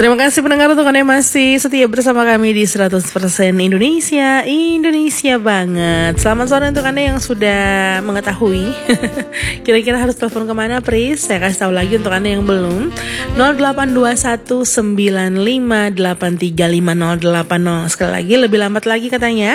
Terima kasih pendengar untuk Anda yang masih setia bersama kami di 100% Indonesia, Indonesia banget. Selamat sore untuk Anda yang sudah mengetahui kira-kira harus telepon kemana, Pris. Saya kasih tahu lagi untuk Anda yang belum. 082195835080. Sekali lagi, lebih lambat lagi katanya.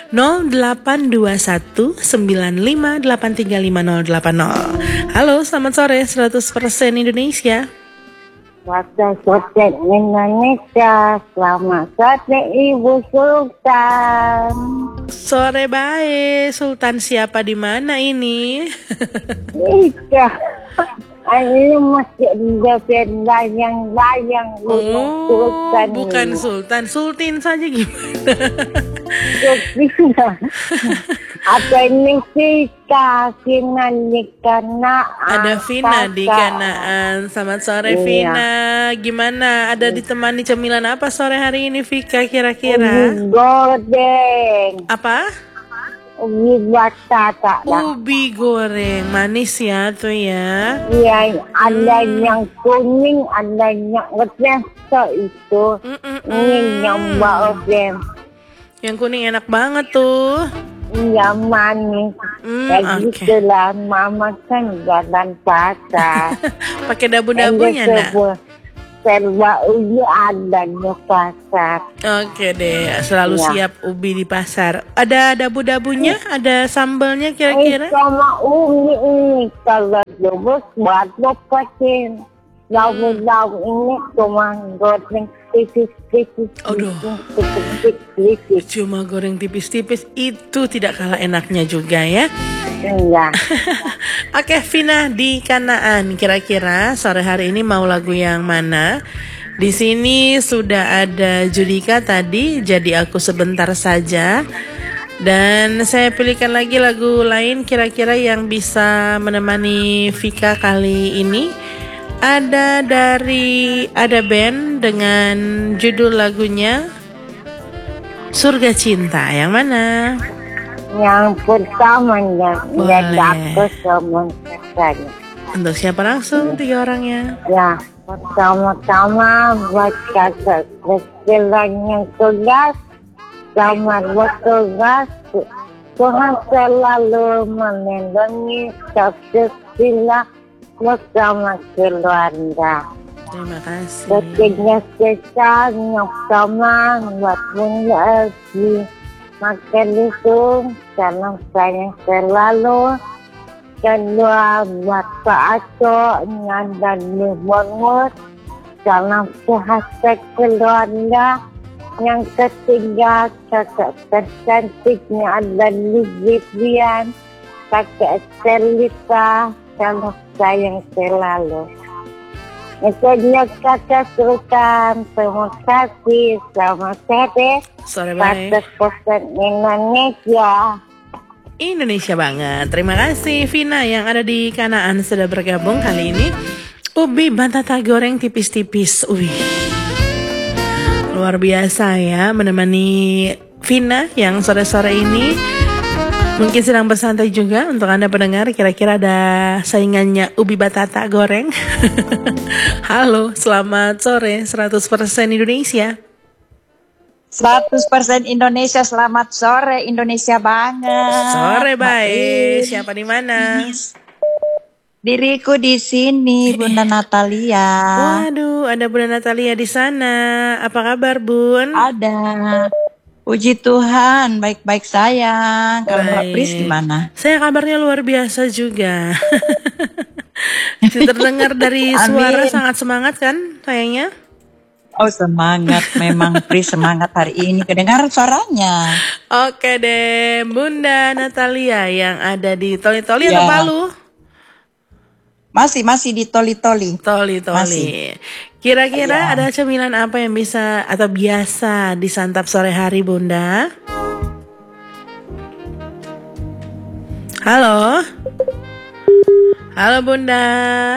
082195835080. Halo, selamat sore 100% Indonesia. Sore Indonesia, selamat sore Ibu Sultan. Sore baik, Sultan siapa di mana ini? Iya, ini masih ada layang-layang Sultan. Bukan ini. Sultan, Sultin saja gimana? Ada ini Vina di Kanaan. Ada Vina di Kanaan. Selamat sore Vina. Gimana? Ada ditemani cemilan apa sore hari ini Vika kira-kira? Ubi goreng. Apa? Ubi batata. Ubi goreng, manis ya tuh ya. Iya, ada yang kuning, ada yang reseso itu. Ini yang goreng. Yang kuning enak banget tuh. Iya manis. Gitu lah, mama kan jalan pasar. Pakai dabu-dabunya enggak? Serba ubi ada di pasar. Oke deh, selalu siap ubi di pasar. Ada dabu-dabunya? Ada sambalnya kira-kira? Sama ubi ini kalau rebus buat pakai dabu-dabu ini cuma goreng tipis-tipis. Cuma goreng tipis-tipis itu tidak kalah enaknya juga ya. Iya. Oke, Vina di Kanaan. Kira-kira sore hari ini mau lagu yang mana? Di sini sudah ada Judika tadi, jadi aku sebentar saja. Dan saya pilihkan lagi lagu lain kira-kira yang bisa menemani Vika kali ini. Ada band dengan judul lagunya Surga Cinta. Yang mana? Yang pertama yang dapat teman saya. Untuk siapa langsung 3 orangnya? Ya, pertama-tama buat kakak kecilan yang tugas. Selamat bertugas. Tuhan selalu melindungi Sila bersama keluarga. Terima kasih. Ketiga kita yang pertama buat Bunda Esi. Makan itu salam sayang selalu. Kedua buat Pak Aco yang dan Bongus. Salam sehat keluarga. Yang ketiga kakak tercantiknya ada di Vivian. Kakak Selita. Salam sayang selalu. Itu kakak Sultan. Terima kasih. Selamat sore. Sore baik. 100% Indonesia. Indonesia banget. Terima kasih Vina yang ada di Kanaan sudah bergabung kali ini. Ubi batata goreng tipis-tipis. Luar biasa ya menemani Vina yang sore-sore ini. Mungkin sedang bersantai juga untuk Anda pendengar. Kira-kira ada saingannya ubi batata goreng. Halo, selamat sore 100% Indonesia. 100% Indonesia, selamat sore Indonesia banget. Sore baik. Siapa di mana? Diriku di sini, Bunda Natalia. Waduh, ada Bunda Natalia di sana. Apa kabar, Bun? Ada. Puji Tuhan, baik-baik sayang. Kalau Mbak Pris gimana? Saya kabarnya luar biasa juga. Terdengar dari suara sangat semangat kan sayangnya? Oh semangat, memang Pris semangat hari ini. Kedengaran suaranya. Oke deh, Bunda Natalia yang ada di Toli-Toli atau Palu? Masih di Toli-Toli. Toli-Toli. Kira-kira ada cemilan apa yang bisa atau biasa disantap sore hari, Bunda? Halo? Halo, Bunda.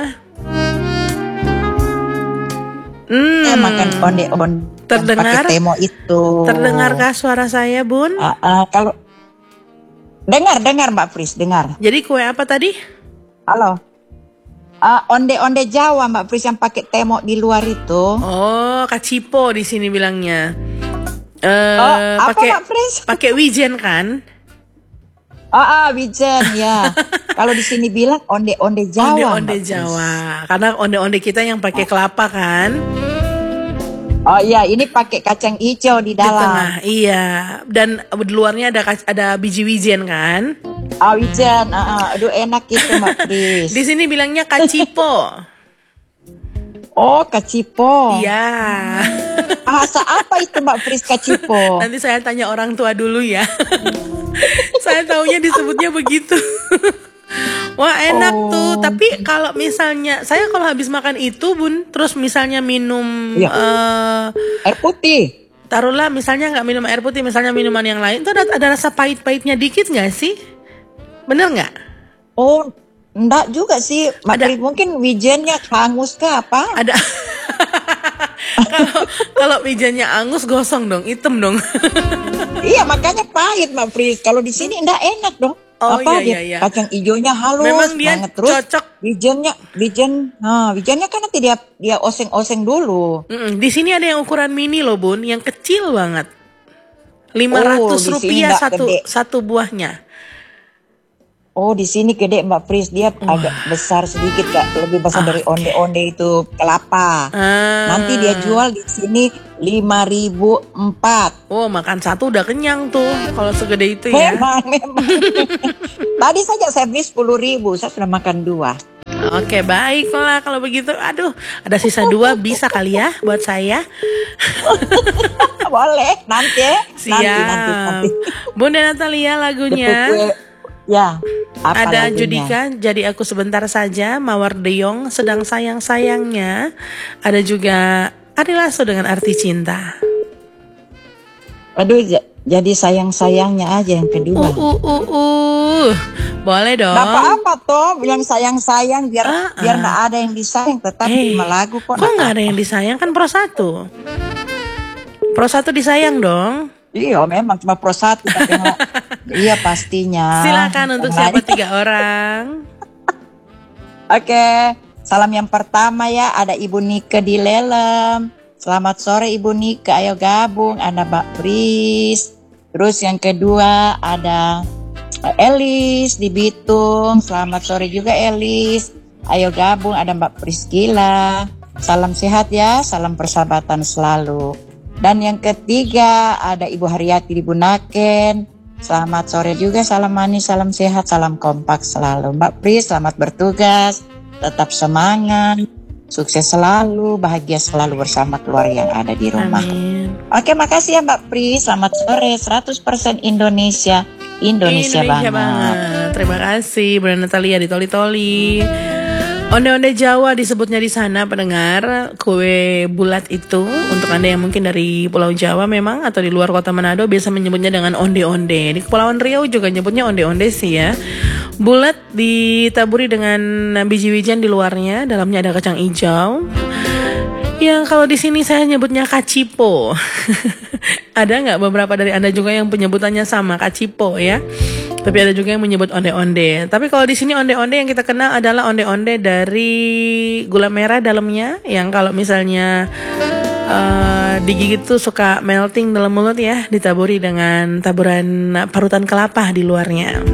Makan onde-onde. Terdengar? Pakai temo itu. Terdengarkah suara saya, Bun? Kalau dengar Mbak Pris, dengar. Jadi kue apa tadi? Halo. Onde-onde Jawa Mbak Pris yang pakai temok di luar itu. Oh, kacipo di sini bilangnya. Apa Pakai Mbak Pris? pakai wijen kan? Wijen ya. Kalau di sini bilang onde-onde Jawa. Onde-onde Mbak Pris. Jawa. Karena onde-onde kita yang pakai kelapa kan? Oh iya, ini pakai kacang hijau di Di dalam. tengah, iya. Dan di luarnya ada biji wijen kan? Wijen, aduh enak itu Mbak Pris. Di sini bilangnya kacipo. Oh, kacipo. Iya. Bahasa apa itu Mbak Pris kacipo? Nanti saya tanya orang tua dulu ya. Saya taunya disebutnya begitu. Wah enak tuh. Tapi kalau misalnya saya kalau habis makan itu Bun, terus misalnya minum Iya. Air putih. taruhlah misalnya nggak minum air putih, misalnya minuman yang lain, itu ada rasa pahit-pahitnya dikit nggak sih? Bener nggak? Oh, enggak juga sih. Mbak Ada. Pris, mungkin wijennya hangus kah apa? Ada. Kalau wijennya angus gosong dong, hitam dong. Iya, makanya pahit Mbak Pris. Kalau di sini enggak enak dong. Oh, Apa iya, dia iya. kacang hijaunya halus Memang dia banget, terus cocok. wijennya kan nanti dia oseng-oseng dulu. Di sini ada yang ukuran mini loh Bun, yang kecil banget. 500 di sini rupiah nggak gede. satu buahnya. Oh, di sini gede Mbak Pris, dia agak besar sedikit Kak, lebih besar dari onde-onde itu kelapa. Nanti dia jual di sini 5.004. Oh, makan satu udah kenyang tuh kalau segede itu ya. Memang. Tadi saja saya beli 10.000, saya sudah makan 2. Oke, baiklah kalau begitu. Aduh, ada sisa 2 bisa kali ya buat saya. Boleh, nanti ya. Siap. Nanti. Bunda Natalia lagunya. Ya, apa Ada lagunya? Judika, Jadi Aku Sebentar Saja, Mawar Deyong, Sedang Sayang-Sayangnya. Ada juga Ari Lasso dengan Arti Cinta. Aduh, jadi sayang-sayangnya aja yang kedua. Boleh dong. Nggak apa-apa toh, yang sayang-sayang biar nggak ada yang disayang, tetap cuma lagu kok. Kok nggak ada yang disayang, kan Pro 1. Pro 1 disayang dong. Iya, memang cuma Pro 1 tapi iya pastinya. Silakan untuk siapa 3 orang. Oke, salam yang pertama ya, ada Ibu Nike di Lelem. Selamat sore Ibu Nike, ayo gabung. Ada Mbak Pris. Terus yang kedua ada Elis di Bitung. Selamat sore juga Elis. Ayo gabung, ada Mbak Priscila. Salam sehat ya, salam persahabatan selalu. Dan yang ketiga ada Ibu Haryati di Bunaken. Selamat sore juga, salam manis, salam sehat, salam kompak selalu. Mbak Pris, selamat bertugas, tetap semangat, sukses selalu, bahagia selalu bersama keluarga yang ada di rumah. Amin. Oke, makasih ya Mbak Pris, selamat sore, 100% Indonesia banget. Terima kasih Bunda Natalia di Toli-Toli. Onde-onde Jawa disebutnya di sana pendengar, kue bulat itu untuk Anda yang mungkin dari Pulau Jawa memang atau di luar kota Manado biasa menyebutnya dengan onde-onde. Di Kepulauan Riau juga nyebutnya onde-onde sih ya. Bulat ditaburi dengan biji wijen di luarnya, dalamnya ada kacang hijau. Yang kalau di sini saya nyebutnya kacipo. Ada nggak beberapa dari Anda juga yang penyebutannya sama kacipo ya? Tapi ada juga yang menyebut onde-onde. Tapi kalau di sini onde-onde yang kita kenal adalah onde-onde dari gula merah dalamnya, yang kalau misalnya digigit tuh suka melting dalam mulut ya, ditaburi dengan taburan parutan kelapa di luarnya.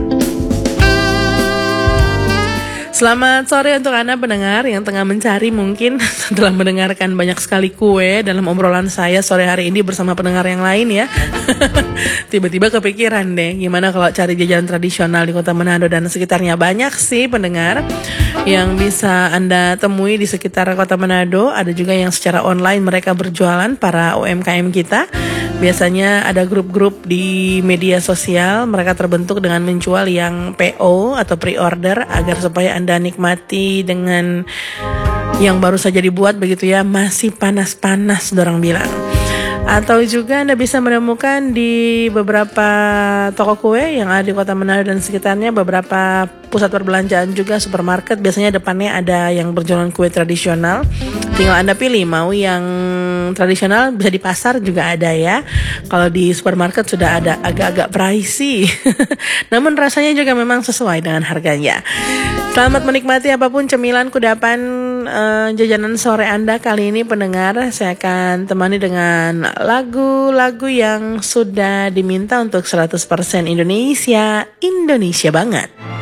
Selamat sore untuk Anda pendengar yang tengah mencari mungkin setelah mendengarkan banyak sekali kue dalam obrolan saya sore hari ini bersama pendengar yang lain ya. Tiba-tiba kepikiran deh, gimana kalau cari jajanan tradisional di kota Manado dan sekitarnya. Banyak sih pendengar yang bisa Anda temui di sekitar kota Manado. Ada juga yang secara online mereka berjualan, para UMKM kita. Biasanya ada grup-grup di media sosial, mereka terbentuk dengan menjual yang PO atau pre-order agar supaya Anda nikmati dengan yang baru saja dibuat begitu ya, masih panas-panas dorang bilang. Atau juga Anda bisa menemukan di beberapa toko kue yang ada di Kota Manado dan sekitarnya, beberapa pusat perbelanjaan juga, supermarket. Biasanya depannya ada yang berjualan kue tradisional. Tinggal Anda pilih mau yang tradisional, bisa di pasar juga ada ya. Kalau di supermarket sudah ada agak-agak pricey. Namun rasanya juga memang sesuai dengan harganya. Selamat menikmati apapun cemilan kudapan jajanan sore Anda kali ini pendengar. Saya akan temani dengan lagu-lagu yang sudah diminta untuk 100% Indonesia banget.